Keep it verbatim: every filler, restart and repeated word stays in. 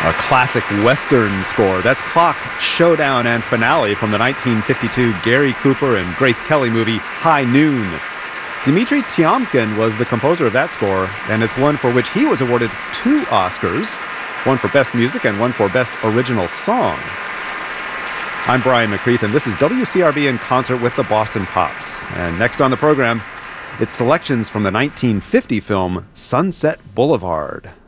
A classic Western score. That's Clock, Showdown, and Finale from the nineteen fifty-two Gary Cooper and Grace Kelly movie High Noon. Dmitri Tiomkin was the composer of that score, and it's one for which he was awarded two Oscars, one for Best Music and one for Best Original Song. I'm Brian McCreath, and this is W C R B in concert with the Boston Pops. And next on the program, it's selections from the nineteen fifty film Sunset Boulevard.